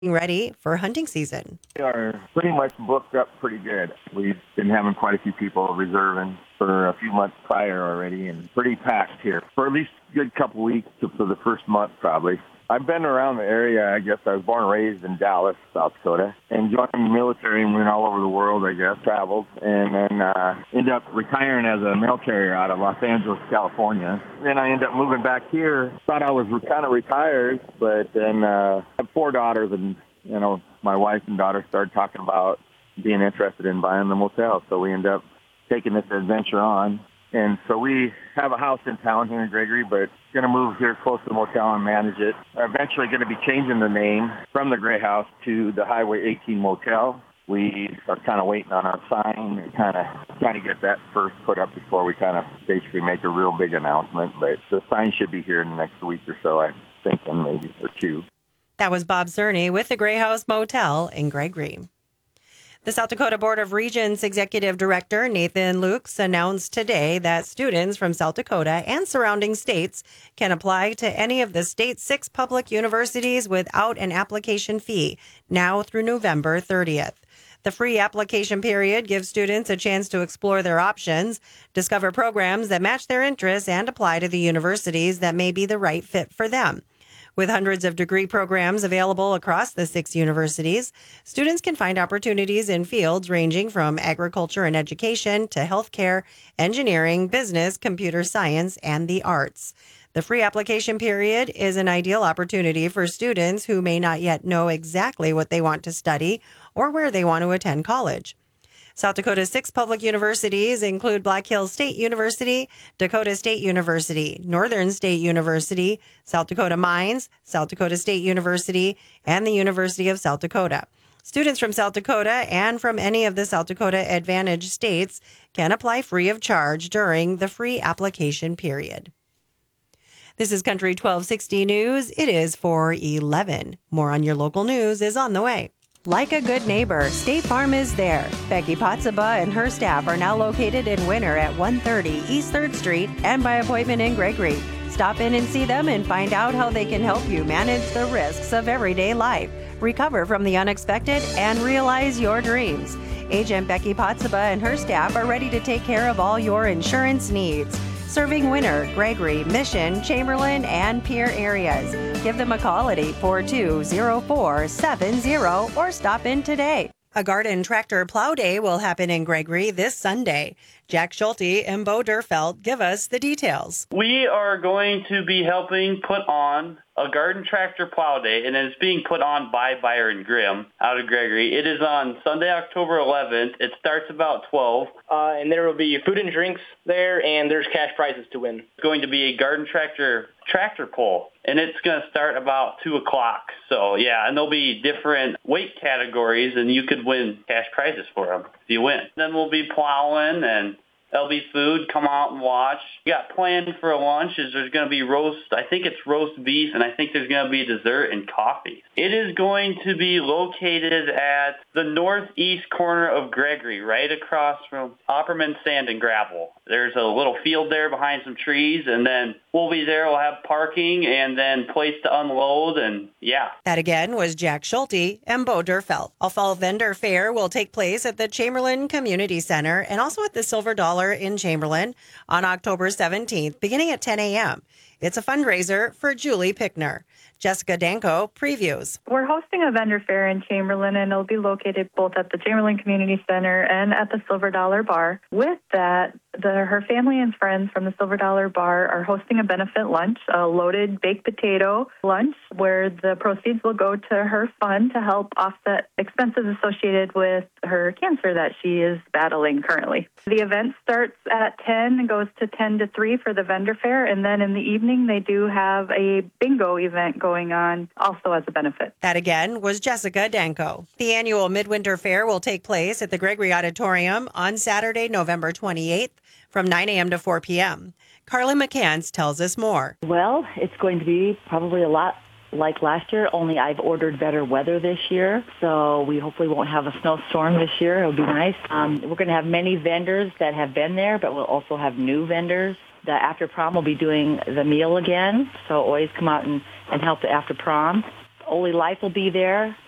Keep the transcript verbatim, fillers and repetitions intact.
ready for hunting season. We are pretty much booked up pretty good. We've been having quite a few people reserving for a few months prior already and pretty packed here for at least a good couple weeks for the first month probably. I've been around the area. I guess I was born and raised in Dallas, South Dakota, and joined the military and went all over the world, I guess, traveled, and then uh, ended up retiring as a mail carrier out of Los Angeles, California. Then I ended up moving back here. Thought I was kind of retired, but then uh, I have four daughters, and, you know, my wife and daughter started talking about being interested in buying the motel, so we ended up taking this adventure on. And so we have a house in town here in Gregory, but going to move here close to the motel and manage it. Eventually going to be changing the name from the Gray House to the Highway eighteen Motel. We are kind of waiting on our sign and kind of trying to get that first put up before we kind of basically make a real big announcement. But the sign should be here in the next week or so, I'm thinking, maybe, or two. That was Bob Cerny with the Gray House Motel in Gregory. The South Dakota Board of Regents Executive Director Nathan Lukes announced today that students from South Dakota and surrounding states can apply to any of the state's six public universities without an application fee, now through November thirtieth. The free application period gives students a chance to explore their options, discover programs that match their interests, and apply to the universities that may be the right fit for them. With hundreds of degree programs available across the six universities, students can find opportunities in fields ranging from agriculture and education to healthcare, engineering, business, computer science, and the arts. The free application period is an ideal opportunity for students who may not yet know exactly what they want to study or where they want to attend college. South Dakota's six public universities include Black Hills State University, Dakota State University, Northern State University, South Dakota Mines, South Dakota State University, and the University of South Dakota. Students from South Dakota and from any of the South Dakota Advantage states can apply free of charge during the free application period. This is Country twelve sixty News. It is four eleven. More on your local news is on the way. Like a good neighbor, State Farm is there. Becky Potsaba and her staff are now located in Winter at one thirty East third Street and by appointment in Gregory. Stop in and see them and find out how they can help you manage the risks of everyday life, recover from the unexpected, and realize your dreams. Agent Becky Potsaba and her staff are ready to take care of all your insurance needs. Serving Winter, Gregory, Mission, Chamberlain, and Pierre areas. Give them a call at eight four two, zero four seven zero or stop in today. A garden tractor plow day will happen in Gregory this Sunday. Jack Schulte and Bo Durfelt give us the details. We are going to be helping put on a garden tractor plow day, and it's being put on by Byron Grimm out of Gregory. It is on Sunday, October eleventh. It starts about twelve. Uh, and there will be food and drinks there, and there's cash prizes to win. It's going to be a garden tractor tractor pull, and it's going to start about two o'clock. So, yeah, and there'll be different weight categories, and you could win cash prizes for them if you win. Then we'll be plowing, and there'll be food. Come out and watch. We got planned for a lunch is there's going to be roast, I think it's roast beef, and I think there's going to be dessert and coffee. It is going to be located at the northeast corner of Gregory, right across from Opperman Sand and Gravel. There's a little field there behind some trees, and then we'll be there. We'll have parking and then place to unload, and yeah. That again was Jack Schulte and Bo Durfelt. A fall vendor fair will take place at the Chamberlain Community Center and also at the Silver Dollar in Chamberlain on October seventeenth, beginning at ten a.m. It's a fundraiser for Julie Pickner. Jessica Danko previews. We're hosting a vendor fair in Chamberlain, and it'll be located both at the Chamberlain Community Center and at the Silver Dollar Bar. With that, the, her family and friends from the Silver Dollar Bar are hosting a benefit lunch, a loaded baked potato lunch, where the proceeds will go to her fund to help offset expenses associated with her cancer that she is battling currently. The event starts at ten and goes to ten to three for the vendor fair, and then in the evening they do have a bingo event going on also as a benefit. That again was Jessica Danko. The annual Midwinter Fair will take place at the Gregory Auditorium on Saturday, November twenty-eighth from nine a.m. to four p.m. Carla McCants tells us more. Well, it's going to be probably a lot like last year, only I've ordered better weather this year, so we hopefully won't have a snowstorm this year. It'll be nice. Um, we're going to have many vendors that have been there, but we'll also have new vendors. The after prom will be doing the meal again, so always come out and, and help the after prom. Oli Life will be there.